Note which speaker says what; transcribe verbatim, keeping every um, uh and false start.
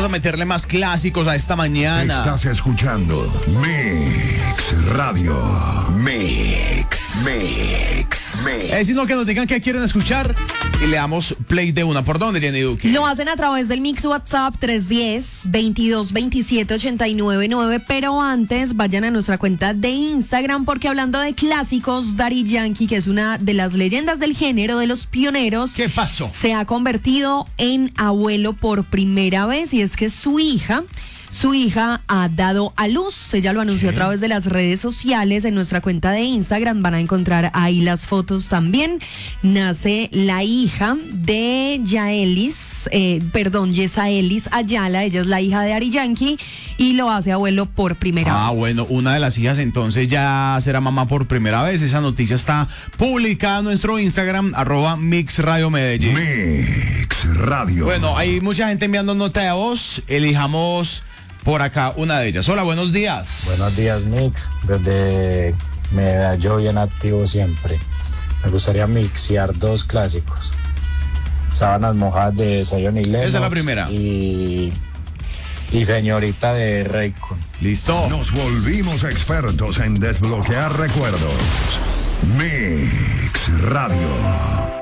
Speaker 1: vamos a meterle más clásicos a esta mañana.
Speaker 2: Estás escuchando Mix Radio. Mix, Mix, Mix.
Speaker 1: Es sino que nos digan qué quieren escuchar y le damos play de una. ¿Por dónde, Jenny Duque?
Speaker 3: Lo hacen a través del Mix WhatsApp tres uno cero, veintidós veintisiete, ochenta y nueve nueve, pero antes vayan a nuestra cuenta de Instagram porque hablando de clásicos, Daddy Yankee, que es una de las leyendas del género, de los pioneros,
Speaker 1: ¿Qué pasó?
Speaker 3: se ha convertido en abuelo por primera vez y es que su hija... Su hija ha dado a luz, ella lo anunció
Speaker 1: ¿Qué?
Speaker 3: a través de las redes sociales, en nuestra cuenta de Instagram van a encontrar ahí las fotos también. Nace la hija de Yaelis, eh, perdón, Yesaelis Ayala, ella es la hija de Daddy Yankee y lo hace abuelo por primera
Speaker 1: Ah,
Speaker 3: vez.
Speaker 1: bueno, una de las hijas entonces ya será mamá por primera vez. Esa noticia está publicada en nuestro Instagram, arroba Mix Radio Medellín.
Speaker 2: Mix Radio.
Speaker 1: Bueno, hay mucha gente enviando nota de voz. Elijamos por acá una de ellas. Hola, buenos días.
Speaker 4: Buenos días, Mix. Desde Medallo bien activo siempre. Me gustaría mixear dos clásicos. Sábanas mojadas de Zion y Lennox.
Speaker 1: Esa es la primera.
Speaker 4: Y, y Señorita de Raycon.
Speaker 1: Listo.
Speaker 2: Nos volvimos expertos en desbloquear recuerdos. Mix Radio.